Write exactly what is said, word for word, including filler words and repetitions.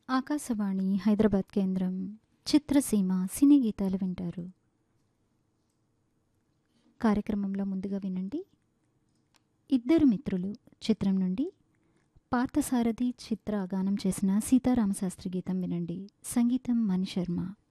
ఆకాశవాణి హైదరాబాద్ కేంద్రం చిత్రసీమ సినీ గీతాలు వింటారు. కార్యక్రమంలో ముందుగా వినండి ఇద్దరు మిత్రులు చిత్రం నుండి పార్థసారథి చిత్ర గానం చేసిన సీతారామశాస్త్రి గీతం వినండి. సంగీతం మణిశర్మ.